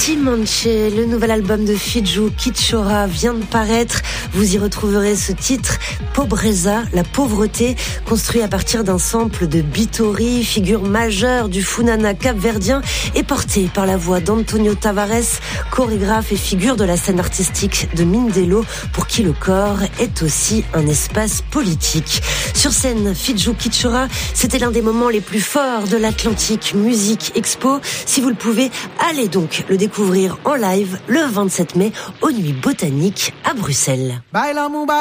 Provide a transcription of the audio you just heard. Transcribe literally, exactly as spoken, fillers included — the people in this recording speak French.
Timanche, le nouvel album de Fiju Kitchora vient de paraître. Vous y retrouverez ce titre, Pobreza, la pauvreté, construit à partir d'un sample de Bitori, figure majeure du Funana capverdien, et porté par la voix d'Antonio Tavares, chorégraphe et figure de la scène artistique de Mindelo, pour qui le corps est aussi un espace politique. Sur scène, Fiju Kitchora, c'était l'un des moments les plus forts de l'Atlantic Music Expo. Si vous le pouvez, allez donc le découvrir en live le vingt-sept mai aux Nuits Botaniques à Bruxelles.